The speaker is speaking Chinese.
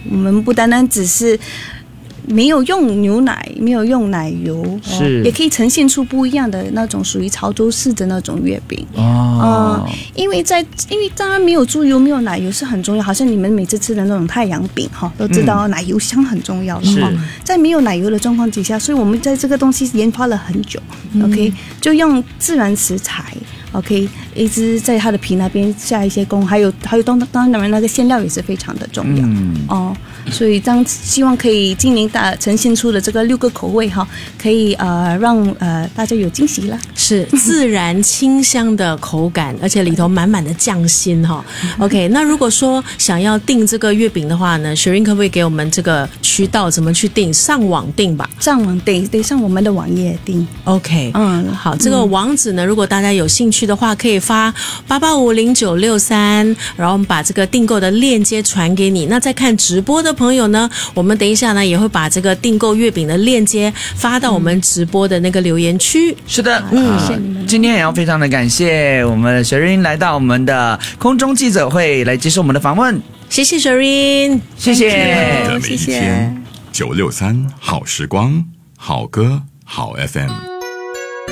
我们不单单只是没有用牛奶，没有用奶油，也可以呈现出不一样的那种属于潮州式的那种月饼。因为当然没有猪油，没有奶油是很重要。好像你们每次吃的那种太阳饼都知道奶油香很重要的在没有奶油的状况底下，所以我们在这个东西研发了很久。OK， 就用自然食材。OK， 一直在它的皮那边下一些工，还有当然那个馅料也是非常的重要。所以希望可以今年呈现出的这个6个口味可以让大家有惊喜了。 是自然清香的口感，而且里头满满的匠心OK， 那如果说想要订这个月饼的话呢，雪玲可不可以给我们这个渠道怎么去订？上网订吧。 上网订，得上我们的网页订。 OK， 好，这个网址呢，如果大家有兴趣的话，可以发8850-963，然后我们把这个订购的链接传给你。那在看直播的朋友呢，我们等一下呢也会把这个订购月饼的链接发到我们直播的那个留言区。 是的，今天也要非常的感谢我们雪玲来到我们的空中记者会来接受我们的访问。 谢谢雪玲， 谢谢， 谢谢。 963好时光，好歌好 FM。